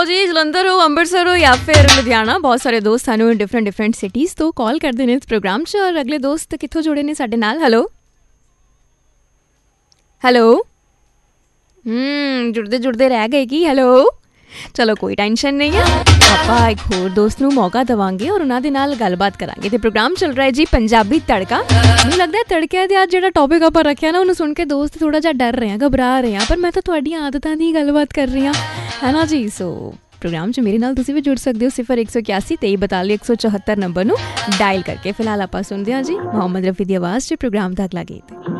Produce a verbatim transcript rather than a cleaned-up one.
जी जलंधर हो, ਅੰਮ੍ਰਿਤਸਰ हो या फिर ਲੁਧਿਆਣਾ, ਬਹੁਤ ਸਾਰੇ ਦੋਸਤ ਸਾਨੂੰ ਡਿਫਰੈਂਟ ਡਿਫਰੈਂਟ ਸਿਟੀਜ਼ ਤੋਂ ਕਾਲ ਕਰਦੇ ਨੇ ਇਸ ਪ੍ਰੋਗਰਾਮ 'ਚ। ਔਰ ਅਗਲੇ ਦੋਸਤ ਕਿੱਥੋਂ ਜੁੜੇ ਨੇ ਸਾਡੇ ਨਾਲ? ਹੈਲੋ ਹੈਲੋ ਹੂੰ ਜੁੜਦੇ ਜੁੜਦੇ ਰਹਿ ਗਏ ਕੀ? ਹੈਲੋ ਚਲੋ ਕੋਈ ਟੈਨਸ਼ਨ ਨਹੀਂ ਹੈ, ਆਪਾਂ ਇੱਕ ਹੋਰ ਦੋਸਤ ਨੂੰ ਮੌਕਾ ਦੇਵਾਂਗੇ ਔਰ ਉਹਨਾਂ ਦੇ ਨਾਲ ਗੱਲਬਾਤ ਕਰਾਂਗੇ। ਤੇ ਪ੍ਰੋਗਰਾਮ ਚੱਲ ਰਿਹਾ ਹੈ ਜੀ ਪੰਜਾਬੀ ਤੜਕਾ। ਮੈਨੂੰ ਲੱਗਦਾ ਤੜਕਿਆਂ ਦੇ ਅੱਜ ਜਿਹੜਾ ਟੌਪਿਕ ਆਪਾਂ ਰੱਖਿਆ ਨਾ, ਉਹਨੂੰ ਸੁਣ ਕੇ ਦੋਸਤ ਥੋੜ੍ਹਾ ਜਿਹਾ ਡਰ ਰਹੇ ਆ, ਘਬਰਾ ਰਹੇ ਆ, ਪਰ ਮੈਂ ਤਾਂ ਤੁਹਾਡੀਆਂ ਆਦਤਾਂ ਦੀ ਗੱਲਬਾਤ ਕਰ ਰਹੀ ਹਾਂ, ਹੈ ਨਾ ਜੀ। ਸੋ ਪ੍ਰੋਗਰਾਮ 'ਚ ਮੇਰੇ ਨਾਲ ਤੁਸੀਂ ਵੀ ਜੁੜ ਸਕਦੇ ਹੋ ਸਿਫਰ ਇੱਕ ਸੌ ਇਕਿਆਸੀ ਤੇਈ ਬਤਾਲੀ ਇੱਕ ਸੌ ਚੁਹੱਤਰ ਨੰਬਰ ਨੂੰ ਡਾਇਲ ਕਰਕੇ। ਫਿਲਹਾਲ ਆਪਾਂ ਸੁਣਦੇ ਹਾਂ ਜੀ ਮੁਹੰਮਦ ਰਫੀ ਦੀ ਆਵਾਜ਼ 'ਚ ਪ੍ਰੋਗਰਾਮ ਦਾ ਅਗਲਾ ਗੀਤ।